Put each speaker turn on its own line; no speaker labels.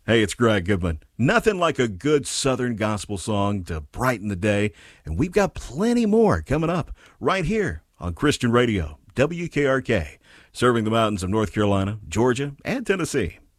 Hey, it's Greg Goodman. Nothing like a good Southern gospel song to brighten the day, and we've got plenty more coming up right here on Christian Radio, WKRK, serving the mountains of North Carolina, Georgia, and Tennessee.